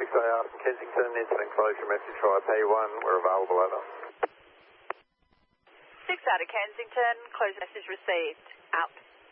6AR from Kensington, incident closure message via P1, we're available, over. 6 out of Kensington, closure message received, out.